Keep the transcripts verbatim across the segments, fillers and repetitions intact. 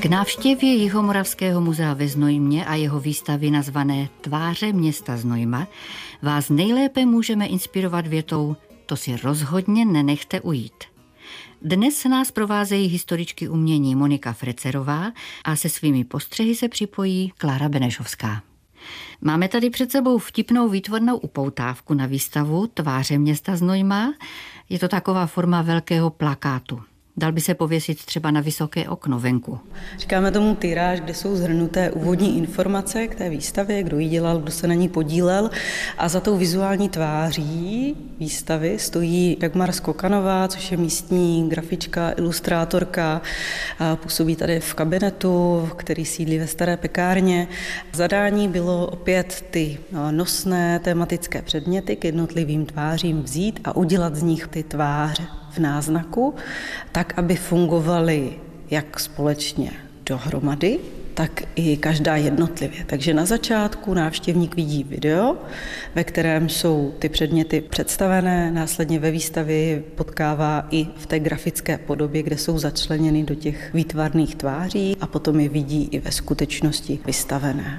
K návštěvě Jihomoravského muzea ve Znojmě a jeho výstavy nazvané Tváře města Znojma vás nejlépe můžeme inspirovat větou: to si rozhodně nenechte ujít. Dnes nás provázejí historičky umění Monika Frecerová a se svými postřehy se připojí Klára Benešovská. Máme tady před sebou vtipnou výtvornou upoutávku na výstavu Tváře města Znojma. Je to taková forma velkého plakátu. Dal by se pověsit třeba na vysoké okno venku. Říkáme tomu tiráž, kde jsou shrnuté úvodní informace k té výstavě, kdo ji dělal, kdo se na ní podílel. A za tou vizuální tváří výstavy stojí Dagmar Skokanová, což je místní grafička, ilustrátorka. Působí tady v kabinetu, který sídlí ve staré pekárně. Zadání bylo opět ty nosné tematické předměty k jednotlivým tvářím vzít a udělat z nich ty tváře v náznaku, tak, aby fungovaly jak společně dohromady, tak i každá jednotlivě. Takže na začátku návštěvník vidí video, ve kterém jsou ty předměty představené, následně ve výstavě potkává i v té grafické podobě, kde jsou začleněny do těch výtvarných tváří a potom je vidí i ve skutečnosti vystavené.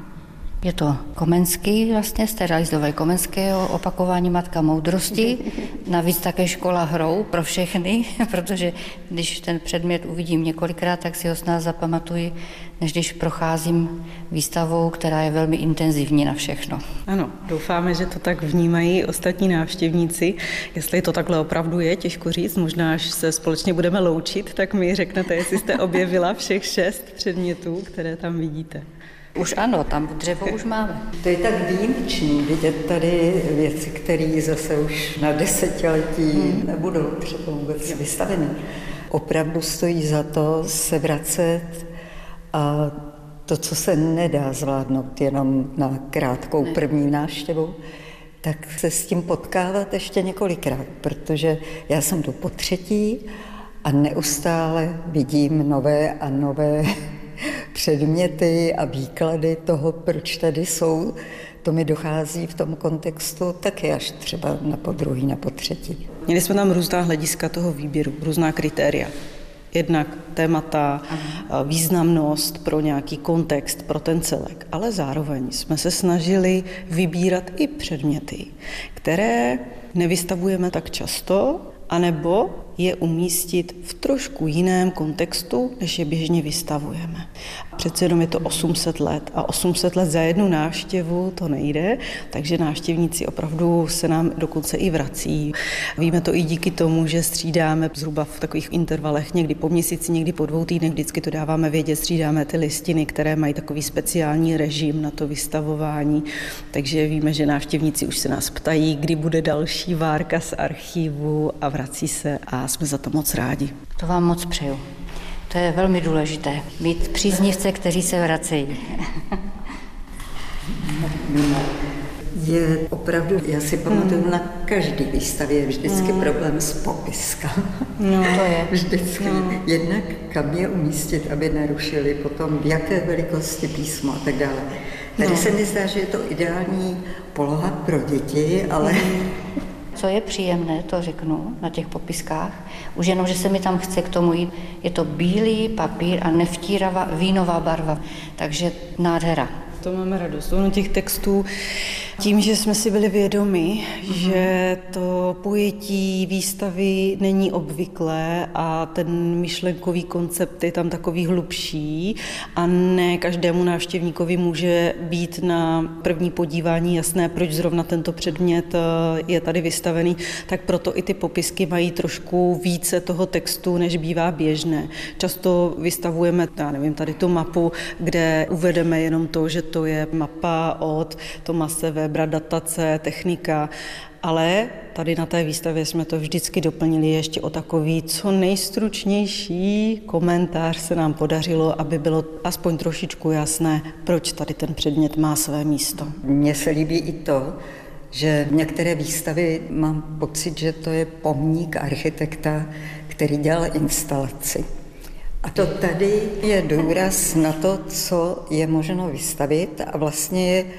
Je to Komenský, vlastně z té Realizové Komenského, opakování Matka moudrosti, navíc také škola hrou pro všechny, protože když ten předmět uvidím několikrát, tak si ho snad zapamatuji, než když procházím výstavou, která je velmi intenzivní na všechno. Ano, doufáme, že to tak vnímají ostatní návštěvníci. Jestli to takhle opravdu je, těžko říct, možná až se společně budeme loučit, tak mi řeknete, jestli jste objevila všech šest předmětů, které tam vidíte. Už ano, tam dřevo už máme. To je tak výjimečný vidět tady věci, které zase už na desetiletí hmm. nebudou třeba vůbec vystaveny. Opravdu stojí za to se vracet a to, co se nedá zvládnout jenom na krátkou první návštěvu, tak se s tím potkávat ještě několikrát, protože já jsem tu po třetí a neustále vidím nové a nové předměty a výklady toho, proč tady jsou. To mi dochází v tom kontextu taky až třeba na podruhý, na potřetí. Měli jsme tam různá hlediska toho výběru, různá kritéria. Jednak témata, Aha. významnost pro nějaký kontext, pro ten celek, ale zároveň jsme se snažili vybírat i předměty, které nevystavujeme tak často, anebo je umístit v trošku jiném kontextu, než je běžně vystavujeme. Přece jenom je to osm set let a osm set let za jednu návštěvu to nejde, takže návštěvníci opravdu se nám dokonce i vrací. Víme to i díky tomu, že střídáme zhruba v takových intervalech někdy po měsíci, někdy po dvou týdnech, vždycky to dáváme vědět, střídáme ty listiny, které mají takový speciální režim na to vystavování, takže víme, že návštěvníci už se nás ptají, kdy bude další várka z archivu a vrací se a jsme za to moc rádi. To vám moc přeju. To je velmi důležité, mít příznivce, kteří se vracejí. Je opravdu, já si pamatuju, hmm. na každý výstavě je vždycky hmm. problém s popiskou. No, to je. Vždycky. No. Jednak kam je umístit, aby nerušili, potom v jaké velikosti písmo a tak dále. Tady no. se mi zdá, že je to ideální poloha pro děti, ale... Hmm. Co je příjemné, to řeknu na těch popiskách, už jenom, že se mi tam chce k tomu jít, je to bílý papír a nevtíravá vínová barva, takže nádhera. To máme radost. Ono těch textů, tím, že jsme si byli vědomi, mm-hmm. že to pojetí výstavy není obvyklé a ten myšlenkový koncept je tam takový hlubší a ne každému návštěvníkovi může být na první podívání jasné, proč zrovna tento předmět je tady vystavený, tak proto i ty popisky mají trošku více toho textu, než bývá běžné. Často vystavujeme, já nevím, tady tu mapu, kde uvedeme jenom to, že to je mapa od Thomase Webera, datace, technika, ale tady na té výstavě jsme to vždycky doplnili ještě o takový co nejstručnější komentář se nám podařilo, aby bylo aspoň trošičku jasné, proč tady ten předmět má své místo. Mně se líbí i to, že některé výstavy mám pocit, že to je pomník architekta, který dělal instalaci. A to tady je důraz na to, co je možno vystavit a vlastně je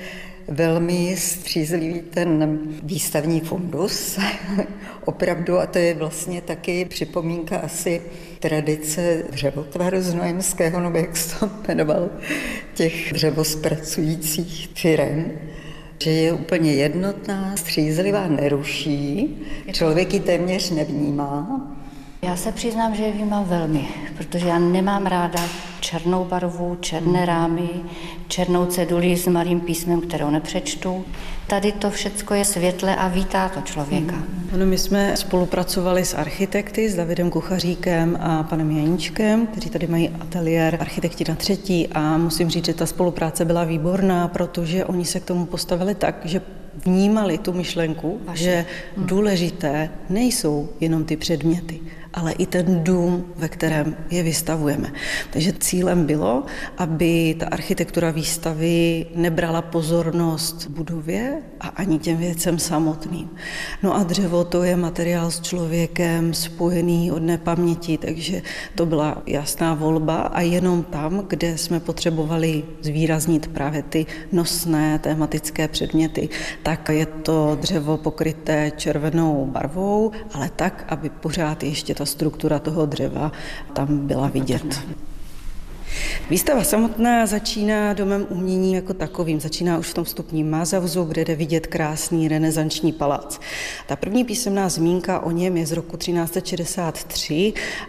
velmi střízlivý ten výstavní fundus. Opravdu, a to je vlastně taky připomínka asi tradice dřevotvaru znojemského, nebo jak se to jmenoval, těch dřevospracujících firem, že je úplně jednotná, střízlivá, neruší, člověk ji téměř nevnímá. Já se přiznám, že je vnímám velmi, protože já nemám ráda černou barvu, černé rámy, černou ceduli s malým písmem, kterou nepřečtu. Tady to všecko je světle a vítá to člověka. Hmm. Ano, my jsme spolupracovali s architekty, s Davidem Kuchaříkem a panem Janíčkem, kteří tady mají ateliér Architekti na třetí, a musím říct, že ta spolupráce byla výborná, protože oni se k tomu postavili tak, že vnímali tu myšlenku, Vaše. že důležité nejsou jenom ty předměty, ale i ten dům, ve kterém je vystavujeme. Takže cílem bylo, aby ta architektura výstavy nebrala pozornost budově a ani těm věcem samotným. No a dřevo, to je materiál s člověkem spojený od nepaměti, takže to byla jasná volba, a jenom tam, kde jsme potřebovali zvýraznit právě ty nosné tematické předměty, tak je to dřevo pokryté červenou barvou, ale tak, aby pořád ještě ta struktura toho dřeva tam byla vidět. Výstava samotná začíná domem umění jako takovým. Začíná už v tom vstupním Mázausu, kde jde vidět krásný renesanční palác. Ta první písemná zmínka o něm je z roku třináct set šedesát tři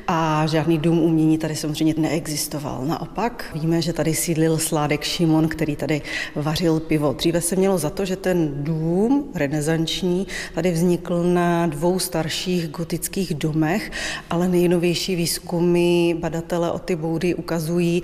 a žádný dům umění tady samozřejmě neexistoval. Naopak víme, že tady sídlil sládek Šimon, který tady vařil pivo. Dříve se mělo za to, že ten dům renesanční tady vznikl na dvou starších gotických domech, ale nejnovější výzkumy badatele Oty Boudy ukazují,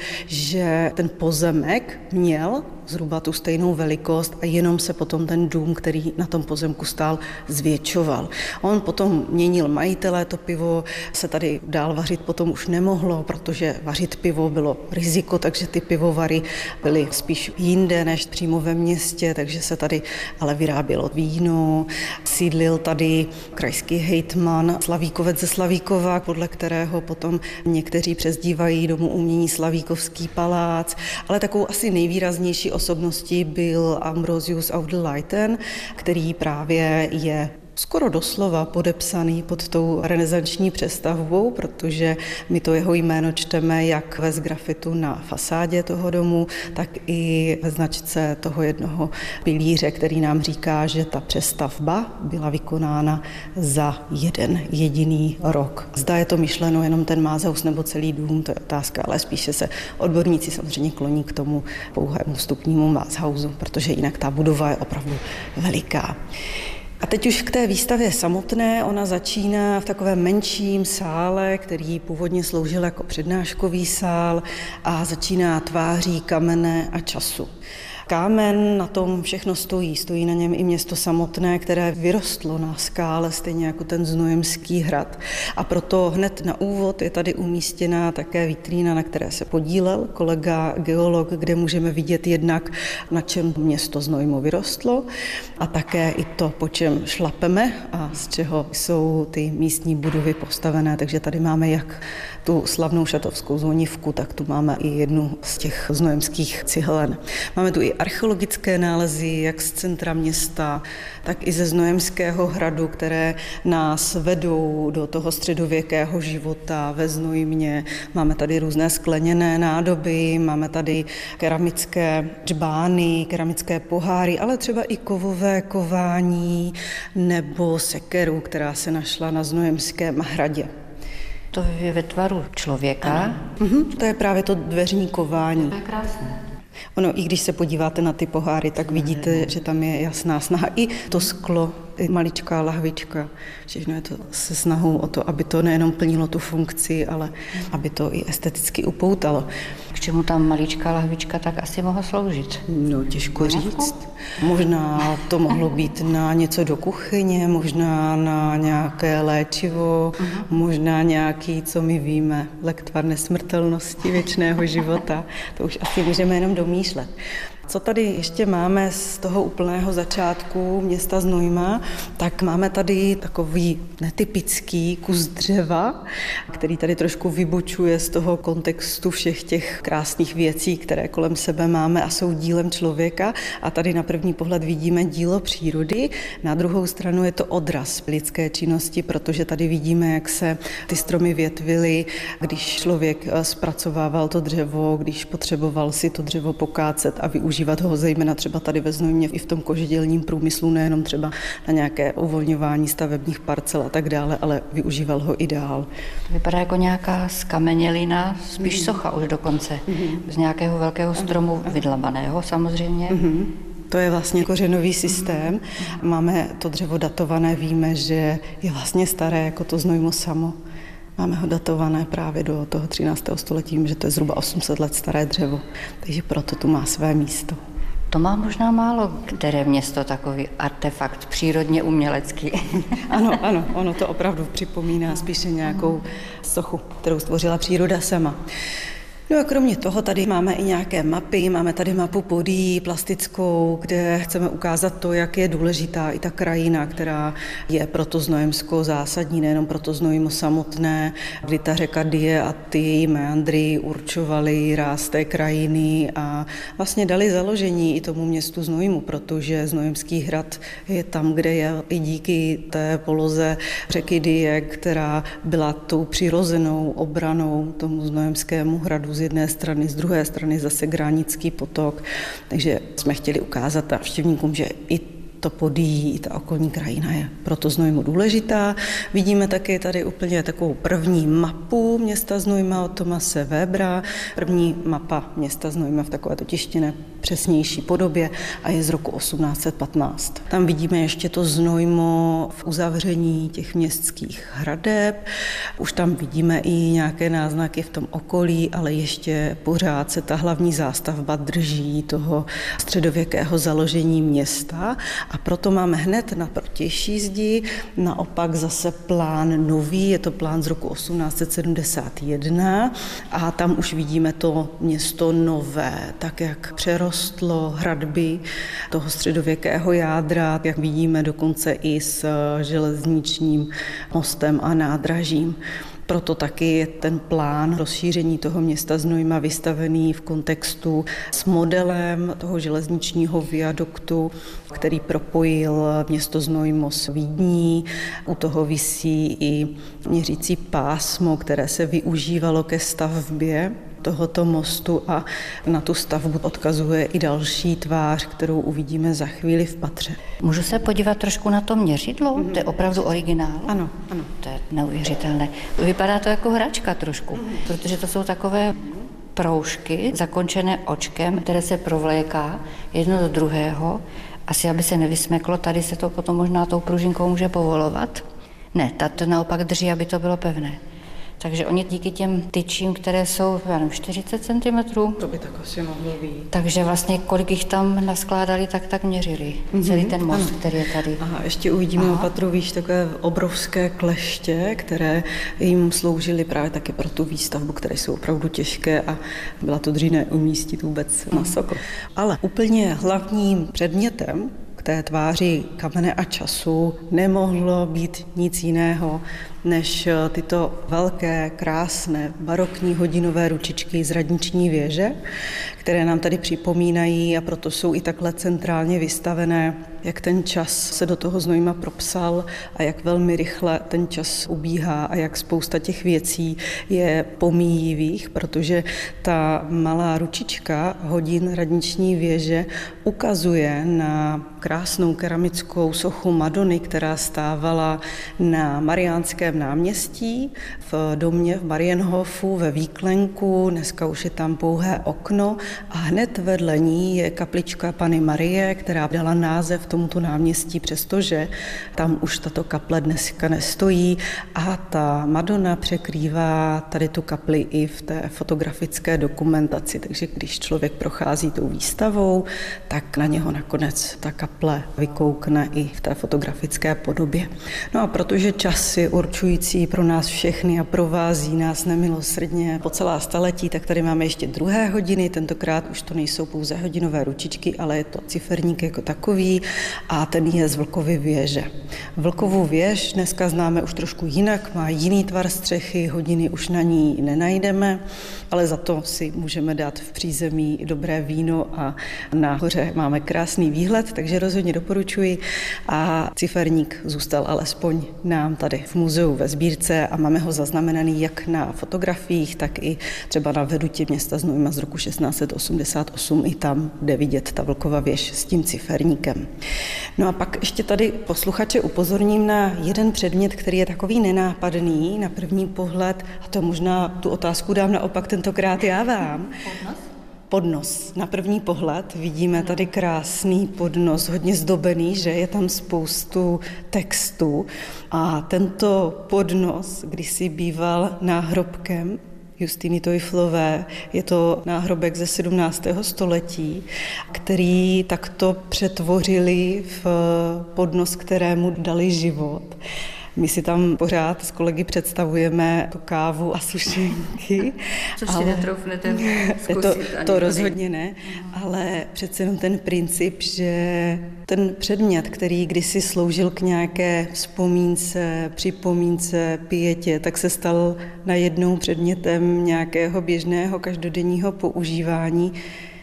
že ten pozemek měl zhruba tu stejnou velikost a jenom se potom ten dům, který na tom pozemku stál, zvětšoval. On potom měnil majitele, to pivo se tady dál vařit potom už nemohlo, protože vařit pivo bylo riziko, takže ty pivovary byly spíš jinde než přímo ve městě, takže se tady ale vyrábělo víno. Sídlil tady krajský hejtman Slavíkovec ze Slavíkova, podle kterého potom někteří přezdívají domu umění Slavíkovský palác, ale takovou asi nejvýraznější osobností byl Ambrosius Audeluyten, který právě je skoro doslova podepsaný pod tou renesanční přestavbou, protože my to jeho jméno čteme jak ve sgrafitu na fasádě toho domu, tak i ve značce toho jednoho pilíře, který nám říká, že ta přestavba byla vykonána za jeden jediný rok. Zda je to myšleno jenom ten Mázaus nebo celý dům, to je otázka, ale spíše se odborníci samozřejmě kloní k tomu pouhému vstupnímu Mázausu, protože jinak ta budova je opravdu veliká. A teď už k té výstavě samotné, ona začíná v takovém menším sále, který původně sloužil jako přednáškový sál, a začíná tváří kamene a času. Kámen, na tom všechno stojí, stojí na něm i město samotné, které vyrostlo na skále, stejně jako ten Znojemský hrad. A proto hned na úvod je tady umístěná také vitrína, na které se podílel kolega geolog, kde můžeme vidět jednak, na čem město Znojmo vyrostlo, a také i to, po čem šlapeme a z čeho jsou ty místní budovy postavené. Takže tady máme jak tu slavnou šatovskou zvonivku, tak tu máme i jednu z těch znojemských cihelen. Máme tu i archeologické nálezy, jak z centra města, tak i ze Znojemského hradu, které nás vedou do toho středověkého života ve Znojmě. Máme tady různé skleněné nádoby, máme tady keramické džbány, keramické poháry, ale třeba i kovové kování nebo sekeru, která se našla na Znojemském hradě. To je ve tvaru člověka. Mhm, to je právě to dveřní kování. To je krásné. Ono, i když se podíváte na ty poháry, tak vidíte, že tam je jasná snaha. I to sklo, i maličká lahvička, všechno je to se snahou o to, aby to nejenom plnilo tu funkci, ale aby to i esteticky upoutalo. K čemu tam maličká lahvička tak asi mohla sloužit? No, těžko říct. Možná to mohlo být na něco do kuchyně, možná na nějaké léčivo, uh-huh. možná nějaký, co my víme, lektvar nesmrtelnosti věčného života. To už asi můžeme jenom domýšlet. Co tady ještě máme z toho úplného začátku města Znojma, tak máme tady takový netypický kus dřeva, který tady trošku vybočuje z toho kontextu všech těch krásných věcí, které kolem sebe máme a jsou dílem člověka. A tady na první pohled vidíme dílo přírody. Na druhou stranu je to odraz lidské činnosti, protože tady vidíme, jak se ty stromy větvily, když člověk zpracovával to dřevo, když potřeboval si to dřevo pokácet a využívat ho, zejména třeba tady ve Znojmě i v tom kožedělním průmyslu, nejenom třeba na nějaké uvolňování stavebních parcel a tak dále, ale využíval ho i dál. Vypadá jako nějaká skamenělina, spíš mm. socha už dokonce, mm. z nějakého velkého stromu vydlabaného samozřejmě. Mm. To je vlastně kořenový systém. Máme to dřevo datované, víme, že je vlastně staré jako to Znojmo samo. Máme ho datované právě do toho třináctého století, vím, že to je zhruba osm set let staré dřevo, takže proto tu má své místo. To má možná málo které město takový artefakt přírodně umělecký. Ano, ano, ono to opravdu připomíná spíše nějakou sochu, kterou stvořila příroda sama. No a kromě toho tady máme i nějaké mapy, máme tady mapu Podyjí plastickou, kde chceme ukázat to, jak je důležitá i ta krajina, která je pro to Znojemsko zásadní, nejenom pro to Znojmo samotné, kdy ta řeka Dyje a ty její meandry určovaly ráz té krajiny a vlastně dali založení i tomu městu Znojmu, protože Znojemský hrad je tam, kde je i díky té poloze řeky Dyje, která byla tou přirozenou obranou tomu Znojemskému hradu z jedné strany, z druhé strany zase Gránický potok. Takže jsme chtěli ukázat návštěvníkům, že i to Podyjí, i ta okolní krajina je proto Znojmu důležitá. Vidíme také tady úplně takovou první mapu města Znojma od Tomase Webera. První mapa města Znojma v takovéto tištěné přesnější podobě a je z roku osmnáct set patnáct. Tam vidíme ještě to Znojmo v uzavření těch městských hradeb. Už tam vidíme i nějaké náznaky v tom okolí, ale ještě pořád se ta hlavní zástavba drží toho středověkého založení města. A proto máme hned na protější zdi naopak zase plán nový, je to plán z roku osmnáct set sedmdesát jedna a tam už vidíme to město nové, tak jak přerostlo hradby toho středověkého jádra, jak vidíme dokonce i s železničním mostem a nádražím. Proto taky je ten plán rozšíření toho města Znojma vystavený v kontextu s modelem toho železničního viaduktu, který propojil město Znojmo s Vídní. U toho visí i měřící pásmo, které se využívalo ke stavbě tohoto mostu a na tu stavbu odkazuje i další tvář, kterou uvidíme za chvíli v patře. Můžu se podívat trošku na to měřidlo? Mm. To je opravdu originál? Ano, ano. To je neuvěřitelné. Vypadá to jako hračka trošku, mm. protože to jsou takové proužky zakončené očkem, které se provléká jedno do druhého. Asi, aby se nevysmeklo, tady se to potom možná tou pružinkou může povolovat. Ne, ta to naopak drží, aby to bylo pevné. Takže oni díky těm tyčím, které jsou, já nevím, čtyřicet centimetrů. To by tak asi mohlo být. Takže vlastně kolik jich tam naskládali, tak tak měřili. Mm-hmm. Celý ten most, ano. který je tady. Aha, ještě uvidíme u patru, víš, takové obrovské kleště, které jim sloužily právě taky pro tu výstavbu, které jsou opravdu těžké a byla to dříve umístit vůbec mm. na sokol. Ale úplně hlavním předmětem k té tváři kamene a času nemohlo být nic jiného, než tyto velké, krásné, barokní hodinové ručičky z radniční věže, které nám tady připomínají a proto jsou i takhle centrálně vystavené, jak ten čas se do toho Znojma propsal a jak velmi rychle ten čas ubíhá a jak spousta těch věcí je pomíjivých, protože ta malá ručička hodin radniční věže ukazuje na krásnou keramickou sochu Madony, která stávala na Mariánském náměstí v domě v Marienhofu ve výklenku, dneska už je tam pouhé okno a hned vedle ní je kaplička Panny Marie, která dala název tomuto náměstí, přestože tam už tato kaple dneska nestojí a ta Madonna překrývá tady tu kapli i v té fotografické dokumentaci, takže když člověk prochází tou výstavou, tak na něho nakonec ta kaple vykoukne i v té fotografické podobě. No a protože čas si určuje porušující pro nás všechny a provází nás nemilosrdně po celá staletí, tak tady máme ještě druhé hodiny, tentokrát už to nejsou pouze hodinové ručičky, ale je to ciferník jako takový a ten je z Vlkovy věže. Vlkovu věž dneska známe už trošku jinak, má jiný tvar střechy, hodiny už na ní nenajdeme, ale za to si můžeme dát v přízemí dobré víno a nahoře máme krásný výhled, takže rozhodně doporučuji a ciferník zůstal alespoň nám tady v muzeu ve sbírce a máme ho zaznamenaný jak na fotografiích, tak i třeba na vedutě města Znojma z roku šestnáct set osmdesát osm, i tam jde vidět ta Vlkova věž s tím ciferníkem. No a pak ještě tady posluchače upozorním na jeden předmět, který je takový nenápadný na první pohled, a to možná tu otázku dám naopak tentokrát já vám. Podnos? Podnos. Na první pohled vidíme tady krásný podnos, hodně zdobený, že je tam spoustu textů a tento podnos kdysi býval náhrobkem Justýny Teuflové. Je to náhrobek ze sedmnáctého století, který takto přetvořili v podnos, kterému dali život. My si tam pořád s kolegy představujeme tu kávu a sušenky. Což si netroufnete zkusit. To, to rozhodně ne, ale přece jenom ten princip, že ten předmět, který kdysi sloužil k nějaké vzpomínce, připomínce, pietě, tak se stal najednou předmětem nějakého běžného každodenního používání,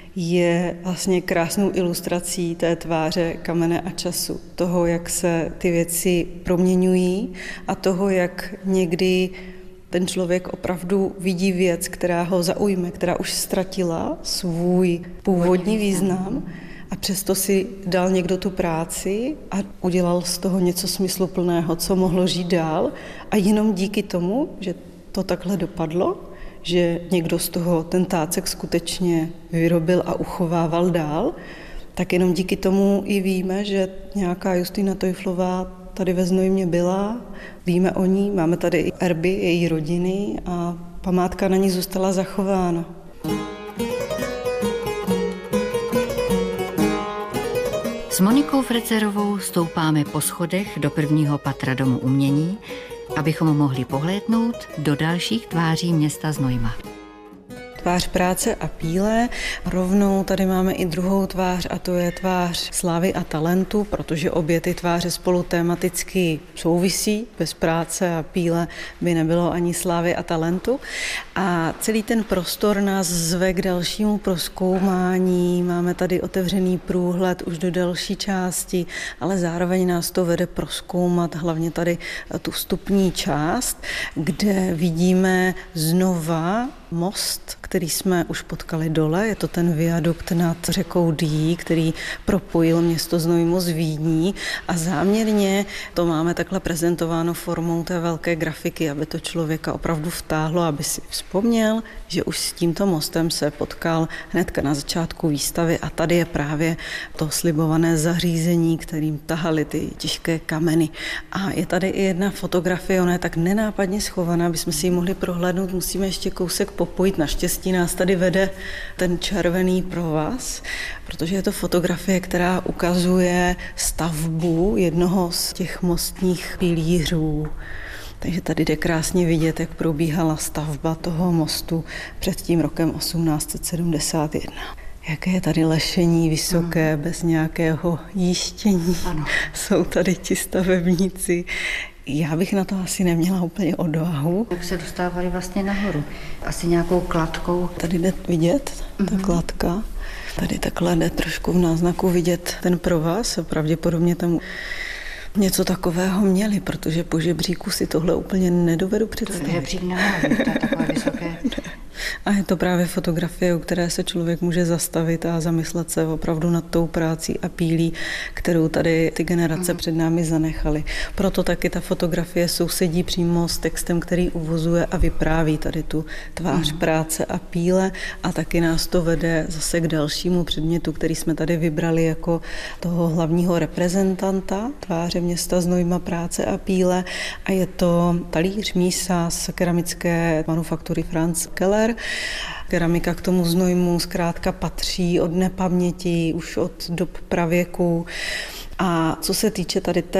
je vlastně krásnou ilustrací té tváře kamene a času. Toho, jak se ty věci proměňují a toho, jak někdy ten člověk opravdu vidí věc, která ho zaujme, která už ztratila svůj původní význam a přesto si dal někdo tu práci a udělal z toho něco smysluplného, co mohlo žít dál a jenom díky tomu, že to takhle dopadlo, že někdo z toho ten tácek skutečně vyrobil a uchovával dál, tak jenom díky tomu i víme, že nějaká Justýna Teuflová tady ve Znojmě byla, víme o ní, máme tady i erby její rodiny a památka na ní zůstala zachována. S Monikou Frezerovou stoupáme po schodech do prvního patra Domu umění, abychom mohli pohlédnout do dalších tváří města Znojma. Tvář práce a píle. Rovnou tady máme i druhou tvář a to je tvář slávy a talentu, protože obě ty tváře spolu tematicky souvisí. Bez práce a píle by nebylo ani slávy a talentu. A celý ten prostor nás zve k dalšímu prozkoumání. Máme tady otevřený průhled už do další části, ale zároveň nás to vede prozkoumat hlavně tady tu vstupní část, kde vidíme znova most, který jsme už potkali dole, je to ten viadukt nad řekou Dí, který propojil město Znojmo s Vídní a záměrně to máme takhle prezentováno formou té velké grafiky, aby to člověka opravdu vtáhlo, aby si vzpomněl, že už s tímto mostem se potkal hnedka na začátku výstavy a tady je právě to slibované zařízení, kterým tahali ty těžké kameny. A je tady i jedna fotografie, ona je tak nenápadně schovaná, aby jsme si ji mohli prohlédnout, musíme ještě kousek popojit. Naštěstí nás tady vede ten červený provaz, protože je to fotografie, která ukazuje stavbu jednoho z těch mostních pilířů. Takže tady jde krásně vidět, jak probíhala stavba toho mostu před tím rokem osmnáct set sedmdesát jedna. Jaké je tady lešení vysoké, ano. Bez nějakého jíštění. Ano. Jsou tady ti stavebníci. Já bych na to asi neměla úplně odvahu. Jak se dostávali vlastně nahoru? Asi nějakou kladkou. Tady jde vidět ta mm-hmm. kladka. Tady takhle jde trošku v náznaku vidět ten provaz. Pravděpodobně tam něco takového měli, protože po žebříku si tohle úplně nedovedu představit. To je žebřík na hlavu, to je takové vysoké. A je to právě fotografie, u které se člověk může zastavit a zamyslet se opravdu nad tou prácí a pílí, kterou tady ty generace mm. před námi zanechaly. Proto taky ta fotografie sousedí přímo s textem, který uvozuje a vypráví tady tu tvář mm. práce a píle a taky nás to vede zase k dalšímu předmětu, který jsme tady vybrali jako toho hlavního reprezentanta tváře města Znojma, práce a píle a je to talíř mísa z keramické manufaktury Franz Keller. Keramika k tomu Znojmu zkrátka patří od nepaměti, už od dob pravěku. A co se týče tady té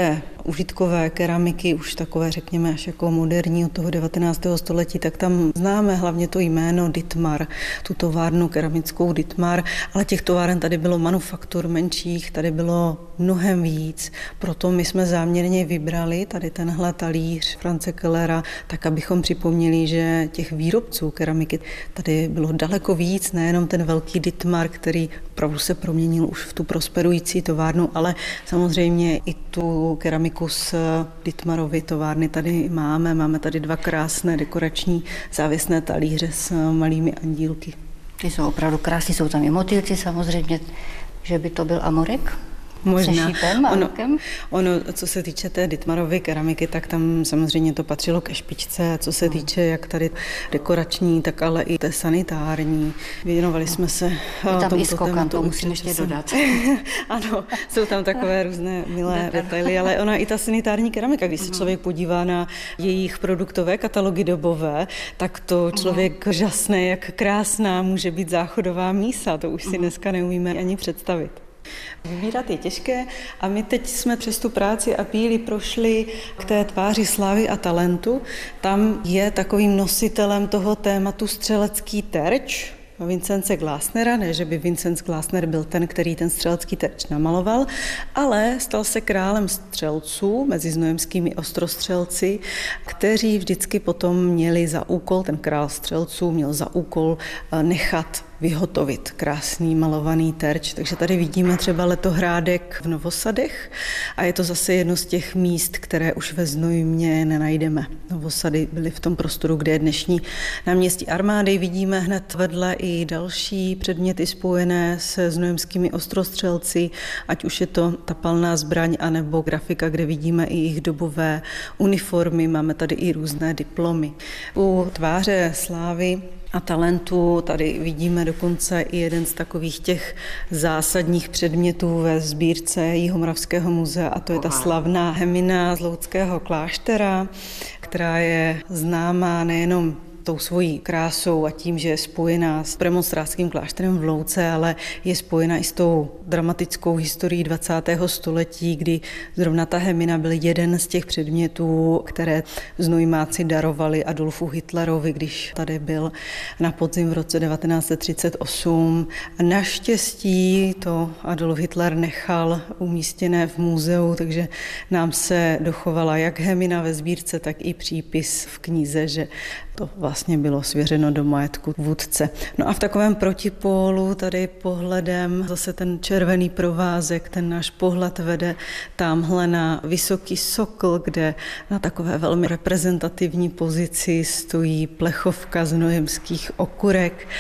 užitkové keramiky, už takové řekněme až jako moderní od toho devatenáctého století, tak tam známe hlavně to jméno Dittmar, tu továrnu keramickou Dittmar, ale těch továren tady bylo manufaktur menších, tady bylo mnohem víc, proto my jsme záměrně vybrali tady tenhle talíř France Kellera, tak abychom připomněli, že těch výrobců keramiky tady bylo daleko víc, nejenom ten velký Dittmar, který opravdu se proměnil už v tu prosperující továrnu, ale samozřejmě i tu keramiku z Dittmarovy továrny tady máme. Máme tady dva krásné dekorační závěsné talíře s malými andílky. Ty jsou opravdu krásné, jsou tam i motýlci samozřejmě, že by to byl amorek. Možná. Se šípem a ono, rukem. ono, co se týče té Dittmarovy keramiky, tak tam samozřejmě to patřilo ke špičce. Co se no. týče jak tady dekorační, tak ale i té sanitární. Věnovali no. jsme se je tam i skokan, to musím ještě dodat. Ano, jsou tam takové různé milé detaily, ale ona i ta sanitární keramika, když se člověk podívá na jejich produktové katalogy dobové, tak to člověk uh-huh. žasne, jak krásná může být záchodová mísa. To už si uh-huh. dneska neumíme ani představit. Vybírat je těžké a my teď jsme přes tu práci a píli prošli k té tváři slávy a talentu. Tam je takovým nositelem toho tématu střelecký terč Vincence Glasnera, ne, že by Vincenc Glasner byl ten, který ten střelecký terč namaloval, ale stal se králem střelců mezi znojemskými ostrostřelci, kteří vždycky potom měli za úkol, ten král střelců měl za úkol nechat vyhotovit krásný malovaný terč. Takže tady vidíme třeba letohrádek v Novosadech a je to zase jedno z těch míst, které už ve Znojmě nenajdeme. Novosady byly v tom prostoru, kde je dnešní náměstí armády. Vidíme hned vedle i další předměty spojené se znojemskými ostrostřelci, ať už je to ta palná zbraň, anebo grafika, kde vidíme i jejich dobové uniformy. Máme tady i různé diplomy. U tváře slávy a talentu tady vidíme dokonce i jeden z takových těch zásadních předmětů ve sbírce Jihomoravského muzea a to je ta slavná hemina z Loudského kláštera, která je známá nejenom tou svojí krásou a tím, že je spojená s premonstrátským klášterem v Louce, ale je spojená i s tou dramatickou historií dvacátého století, kdy zrovna ta hemina byl jeden z těch předmětů, které Znojmáci darovali Adolfu Hitlerovi, když tady byl na podzim v roce devatenáct set třicet osm. A naštěstí to Adolf Hitler nechal umístěné v muzeu, takže nám se dochovala jak hemina ve sbírce, tak i přípis v knize, že to vlastně bylo svěřeno do majetku vůdce. No a v takovém protipólu tady pohledem zase ten červený provázek, ten náš pohled vede tamhle na Vysoký Sokl, kde na takové velmi reprezentativní pozici stojí plechovka znojemských okurek,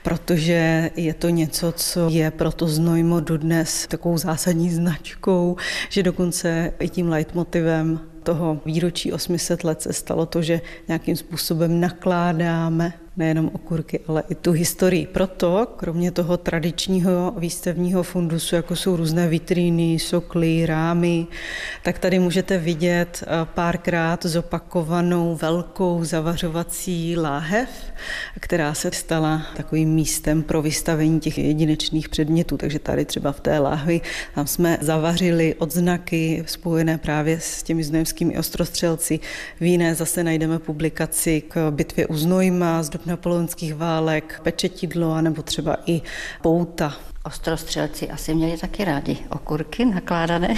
protože je to něco, co je pro to Znojmo dodnes takovou zásadní značkou, že dokonce i tím leitmotivem toho výročí osm set let se stalo to, že nějakým způsobem nakládáme nejenom okurky, ale i tu historii. Proto, kromě toho tradičního výstavního fundusu, jako jsou různé vitríny, sokly, rámy, tak tady můžete vidět párkrát zopakovanou velkou zavařovací láhev, která se stala takovým místem pro vystavení těch jedinečných předmětů. Takže tady třeba v té láhvi tam jsme zavařili odznaky spojené právě s těmi znojemskými ostrostřelci. V jiné zase najdeme publikaci k bitvě u Znojma z dob napoleonských válek, pečetidlo, anebo třeba i pouta. Ostrostřelci asi měli taky rádi okurky nakládané.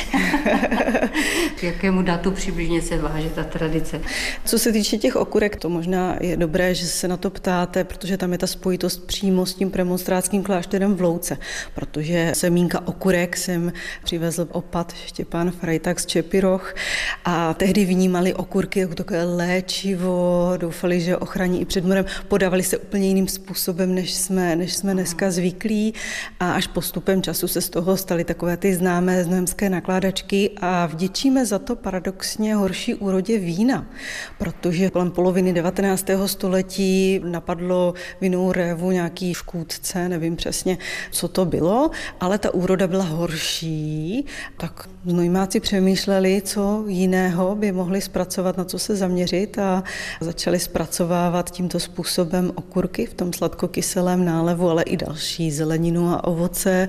K jakému datu přibližně se váže ta tradice? Co se týče těch okurek, to možná je dobré, že se na to ptáte, protože tam je ta spojitost přímo s tím premonstrátským klášterem v Louce, protože semínka okurek jsem přivezl opat Štěpán Frajtak z Čepiroch a tehdy vnímali okurky jako takové léčivo, doufali, že ochrání i před morem, podávali se úplně jiným způsobem, než jsme, než jsme dneska zvyklí a až postupem času se z toho staly takové ty známé znojemské nakládačky a vděčíme za to paradoxně horší úrodě vína, protože kolem poloviny devatenáctého století napadlo vinou révu nějaký škůdce, nevím přesně, co to bylo, ale ta úroda byla horší, tak Znojmáci přemýšleli, co jiného by mohli zpracovat, na co se zaměřit a začali zpracovávat tímto způsobem okurky v tom sladkokyselém nálevu, ale i další zeleninu a ovoce. ovoce,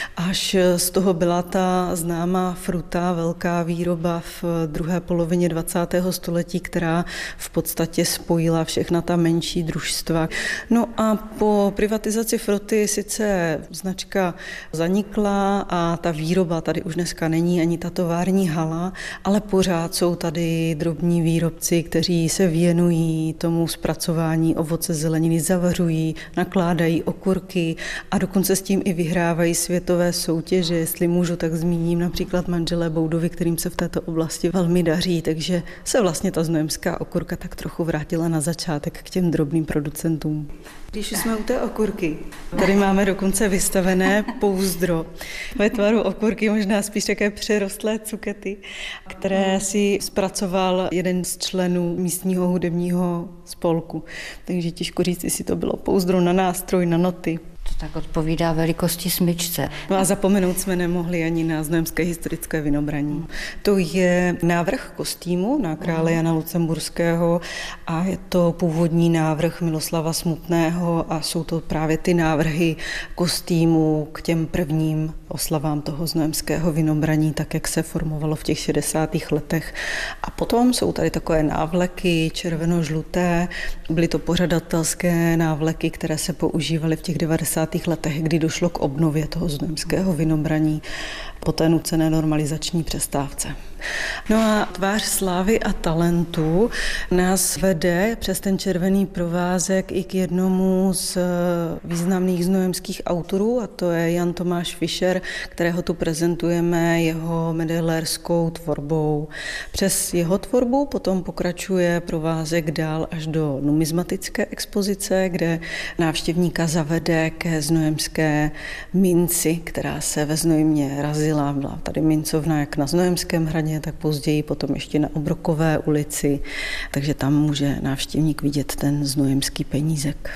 až z toho byla ta známá fruta, velká výroba v druhé polovině dvacátého století, která v podstatě spojila všechna ta menší družstva. No a po privatizaci fruty sice značka zanikla a ta výroba tady už dneska není, ani ta tovární hala, ale pořád jsou tady drobní výrobci, kteří se věnují tomu zpracování ovoce, zeleniny, zavařují, nakládají okurky a dokonce s tím i vyhrávají světové soutěže. Jestli můžu, tak zmíním například manželé Boudovi, kterým se v této oblasti velmi daří, takže se vlastně ta znojemská okurka tak trochu vrátila na začátek k těm drobným producentům. Když jsme u té okurky, tady máme dokonce vystavené pouzdro ve tvaru okurky, možná spíš také přerostlé cukety, které si zpracoval jeden z členů místního hudebního spolku. Takže těžko říct, jestli to bylo pouzdro na nástroj, na noty. To tak odpovídá velikosti smyčce. No a zapomenout jsme nemohli ani na znojemské historické vinobraní. To je návrh kostýmu na krále Jana Lucemburského a je to původní návrh Miloslava Smutného a jsou to právě ty návrhy kostýmu k těm prvním oslavám toho znojemského vinobraní, tak jak se formovalo v těch šedesátých letech. A potom jsou tady takové návleky červeno-žluté, byly to pořadatelské návleky, které se používaly v těch devadesátých letech, kdy došlo k obnově toho znojemského vinobraní po té nucené normalizační přestávce. No a tvář slávy a talentu nás vede přes ten červený provázek i k jednomu z významných znojemských autorů, a to je Jan Tomáš Fischer, kterého tu prezentujeme jeho medailérskou tvorbou. Přes jeho tvorbu potom pokračuje provázek dál až do numismatické expozice, kde návštěvníka zavede ke znojemské minci, která se ve Znojmě razila. Byla tady mincovna jak na Znojemském hradě, tak později potom ještě na Obrokové ulici, takže tam může návštěvník vidět ten znojemský penízek.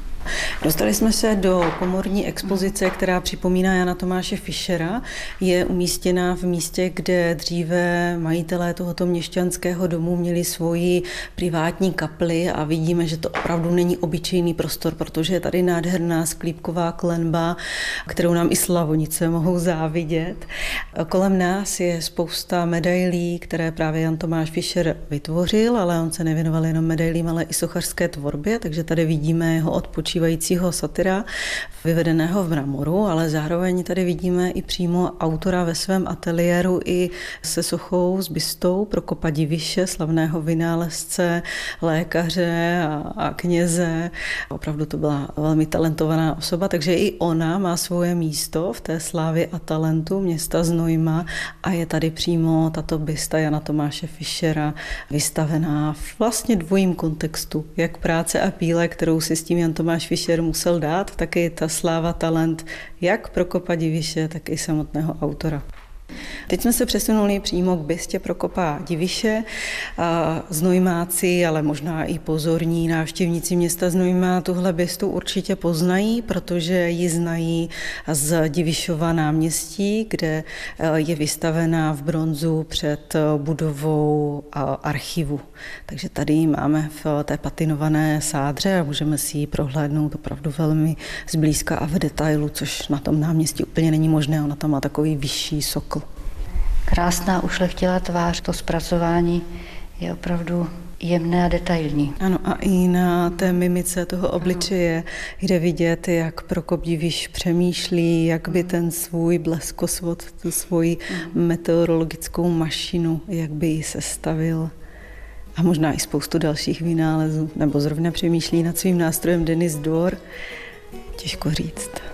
Dostali jsme se do komorní expozice, která připomíná Jana Tomáše Fischera. Je umístěna v místě, kde dříve majitelé tohoto měšťanského domu měli svoji privátní kapli a vidíme, že to opravdu není obyčejný prostor, protože je tady nádherná sklípková klenba, kterou nám i Slavonice mohou závidět. Kolem nás je spousta medailí, které právě Jan Tomáš Fischer vytvořil, ale on se nevěnoval jenom medailím, ale i sochařské tvorbě, takže tady vidíme jeho odpočívajícího satyra, vyvedeného v mramoru, ale zároveň tady vidíme i přímo autora ve svém ateliéru i se sochou, s bystou Prokopa Diviše, slavného vynálezce, lékaře a, a kněze. Opravdu to byla velmi talentovaná osoba, takže i ona má svoje místo v té slávě a talentu města Znojma a je tady přímo tato bysta Jana Tomáše Fischera vystavená v vlastně dvojím kontextu, jak práce a píle, kterou si s tím Jan Tomáš Fischer musel dát, tak i ta sláva, talent jak Prokopa Diviše, tak i samotného autora. Teď jsme se přesunuli přímo k bystě Prokopa Diviše. Znojmáci, ale možná i pozorní návštěvníci města Znojma tuhle bystu určitě poznají, protože ji znají z Divišova náměstí, kde je vystavená v bronzu před budovou archivu. Takže tady ji máme v té patinované sádře a můžeme si ji prohlédnout opravdu velmi zblízka a v detailu, což na tom náměstí úplně není možné. Ona tam má takový vyšší sokl. Krásná ušlechtilá tvář, to zpracování je opravdu jemné a detailní. Ano, a i na té mimice toho obličeje jde vidět, jak Prokop Diviš přemýšlí, jak by ten svůj bleskosvod, tu svoji meteorologickou mašinu, jak by ji sestavil. A možná i spoustu dalších vynálezů. Nebo zrovna přemýšlí nad svým nástrojem Denis Dvor. Těžko říct.